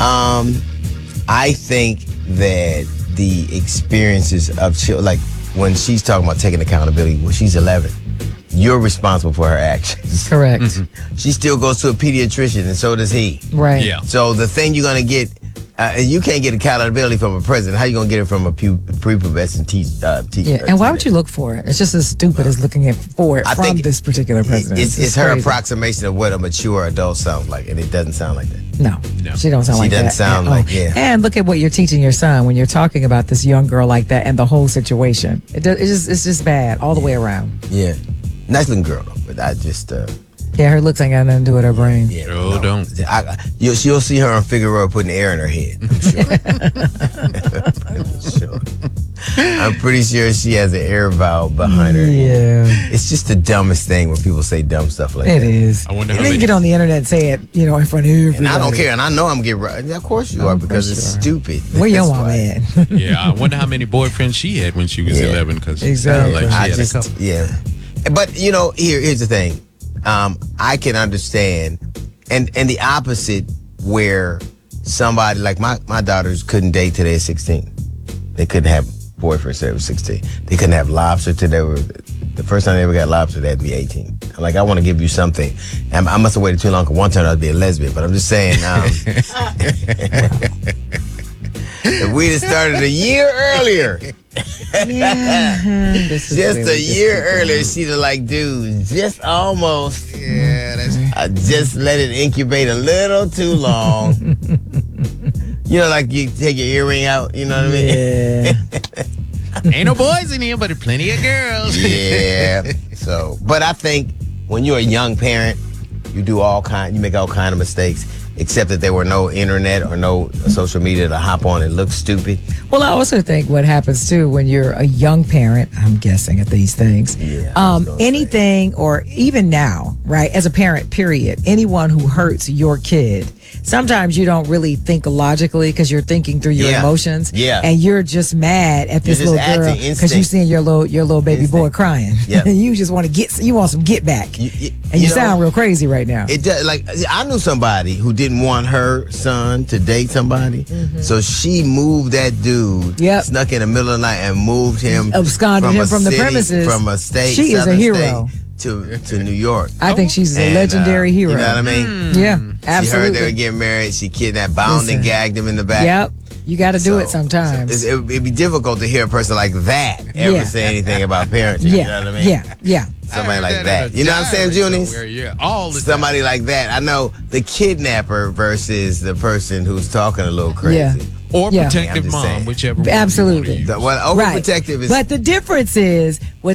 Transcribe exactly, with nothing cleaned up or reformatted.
Um, I think that the experiences of children, like when she's talking about taking accountability, when she's eleven, you're responsible for her actions. Correct. Mm-hmm. She still goes to a pediatrician, and so does he. Right. Yeah. So the thing you're gonna get, uh, you can't get accountability from a president. How you gonna get it from a pu- prepubescent te- uh, teacher? Yeah, and why would you look for it? It's just as stupid as looking at for it I from think this particular president. It's, it's her crazy. approximation of what a mature adult sounds like, and it doesn't sound like that. No, No. she don't sound She like that. doesn't sound at like- all. yeah. And look at what you're teaching your son when you're talking about this young girl like that and the whole situation. It does, it's just it's just bad all the way around. Yeah, nice looking girl though, but I just. Uh, Yeah, her looks ain't got nothing to do with her brain. Yeah, Oh, don't. I, I, you'll, you'll see her on Figueroa putting air in her head. I'm sure. I'm sure. I'm pretty sure she has an air valve behind her. Yeah, It's just the dumbest thing when people say dumb stuff like it that. is. I wonder And how then you many- get on the internet and say it, you know, in front of everybody. And I don't care, and I know I'm getting right. Yeah, of course you are, Of because course it's you are. stupid. Where your That's mama why. at? Yeah, I wonder how many boyfriends she had when she was Yeah. eleven. Because Exactly. like she I had just, a couple. yeah. But you know, here, here's the thing. Um, I can understand, and and the opposite, where somebody like my my daughters couldn't date till they were sixteen. They couldn't have boyfriends till they were sixteen. They couldn't have lobster till they were. The first time they ever got lobster, they had to be eighteen. I'm like, I want to give you something. And I must have waited too long, because one time I'd be a lesbian. But I'm just saying, um, if we'd have started a year earlier. This is Just really a year disgusting. earlier, she'd have like, dude, just almost. Yeah, that's. I just let it incubate a little too long. You know, like you take your earring out, you know what I mean? Yeah. Ain't no boys in here, but plenty of girls. Yeah. So, but I think when you're a young parent, you do all kind, you make all kind of mistakes. Except that there were no internet or no social media to hop on and look stupid. Well, I also think what happens too when you're a young parent, I'm guessing at these things, Yeah, I was um, gonna say. anything or even now, right, as a parent, period, anyone who hurts your kid, sometimes you don't really think logically because you're thinking through your Yeah. emotions. Yeah. And you're just mad at this You're just little girl acting because you instinct. seeing your little your little baby boy Instinct. crying. Yeah. And you just want to get, you want some get back. You- you- and you, you know, sound real crazy right now. It does, like, I knew somebody who didn't want her son to date somebody, so she moved that dude, Yep. snuck in the middle of the night and moved him, Absconded him a from the city- premises. from a state, She is a southern hero. state, to to New York. I think she's a And, legendary uh, hero. You know what I mean? Yeah, She heard absolutely. they were getting married. She kidnapped, bound, Listen. and gagged him in the back. Yep. You got to do So- it sometimes. It's- It, it'd be difficult to hear a person like that ever Yeah. say anything about parenting. yeah. You know what I mean? Yeah. Yeah. Somebody I like heard that. at a You know what I'm saying, diary Junius? somewhere, Yeah, all the Somebody like that. I know the kidnapper versus the person who's talking a little crazy. Yeah. time. Or Yeah. protective I'm just mom, saying. whichever one you Absolutely. wanna use. The, well, Right. overprotective is But the difference is with